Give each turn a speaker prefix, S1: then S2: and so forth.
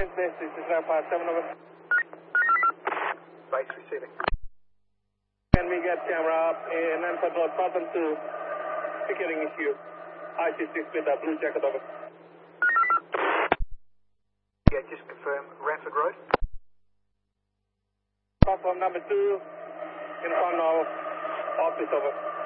S1: This is Rampart 7 over.
S2: Base receiving.
S1: Can we get camera up in Rampart Road, bottom 2, securing issue. IT6 with a blue jacket over.
S2: Yeah, just confirm. Ranford Road.
S1: Platform number 2, in front of office over.